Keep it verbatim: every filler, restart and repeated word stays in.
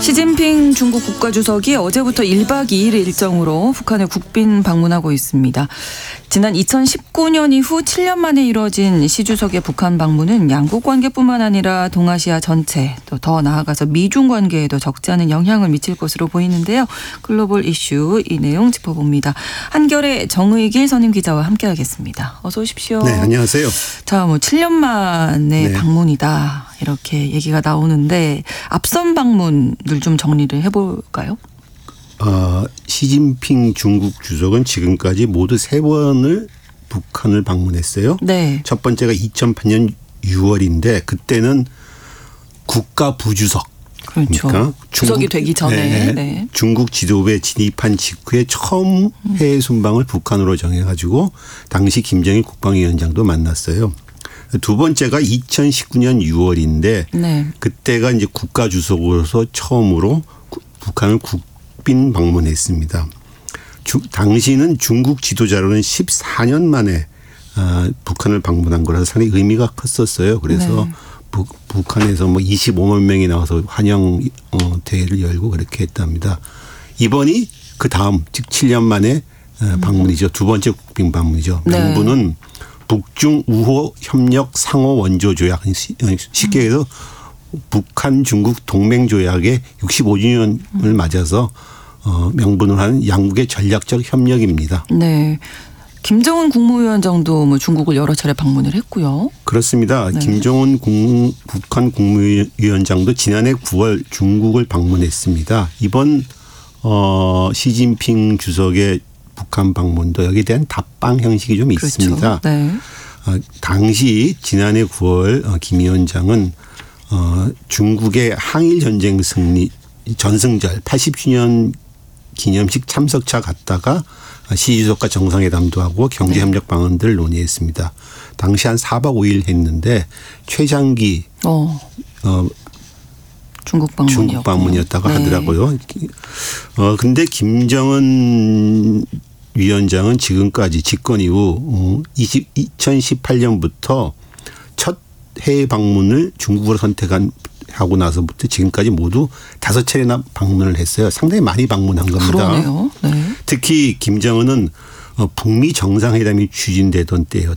시진핑 중국 국가주석이 어제부터 일박 이일 일정으로 북한을 국빈 방문하고 있습니다. 지난 이천십구 년 이후 칠 년 만에 이뤄진 시 주석의 북한 방문은 양국 관계뿐만 아니라 동아시아 전체, 또 더 나아가서 미중 관계에도 적지 않은 영향을 미칠 것으로 보이는데요. 글로벌 이슈 이 내용 짚어봅니다. 한겨레 정의길 선임 기자와 함께하겠습니다. 어서 오십시오. 네, 안녕하세요. 자, 뭐 칠 년 만에 네. 방문이다 이렇게 얘기가 나오는데 앞선 방문을 좀 정리를 해볼까요? 어, 시진핑 중국 주석은 지금까지 모두 세 번을 북한을 방문했어요. 네. 첫 번째가 이천팔 년 유월인데 그때는 국가 부주석. 그렇죠. 그러니까 주석이 중국, 되기 전에. 네, 네. 중국 지도부에 진입한 직후에 처음 해외 순방을 북한으로 정해가지고 당시 김정일 국방위원장도 만났어요. 두 번째가 이천십구 년 유월인데 네. 그때가 이제 국가 주석으로서 처음으로 북한을 국빈 방문했습니다. 주, 당시는 중국 지도자로는 십사 년 만에 어, 북한을 방문한 거라서 상당히 의미가 컸었어요. 그래서 네. 부, 북한에서 뭐 이십오만 명이 나와서 환영 어, 대회를 열고 그렇게 했답니다. 이번이 그 다음 즉 칠 년 만에 어, 방문이죠. 두 번째 국빈 방문이죠. 네. 명분은 북중 우호 협력 상호 원조 조약, 쉽게 해서 북한 중국 동맹 조약의 육십오 주년을 맞아서 어, 명분을 하는 양국의 전략적 협력입니다. 네. 김정은 국무위원장도 뭐 중국을 여러 차례 방문을 했고요. 그렇습니다. 네. 김정은 국, 북한 국무위원장도 지난해 구월 중국을 방문했습니다. 이번 어, 시진핑 주석의 북한 방문도 여기에 대한 답방 형식이 좀 그렇죠. 있습니다. 네. 어, 당시 지난해 구월 어, 김 위원장은 어, 중국의 항일 전쟁 승리 전승절 팔십 주년 기념식 참석차 갔다가 시 주석과 정상회담도 하고 경제협력 방안들을 논의했습니다. 당시 한 사 박 오 일 했는데 최장기 어. 어, 중국 방문이었고. 중국 방문이었다고 네. 하더라고요. 어, 근데 김정은 위원장은 지금까지 집권 이후 이천십팔 년부터 첫 해외 방문을 중국으로 선택한 하고 나서부터 지금까지 모두 다섯 차례나 방문을 했어요. 상당히 많이 방문한 겁니다. 그러네요. 네. 특히 김정은은 북미 정상회담이 추진되던 때였,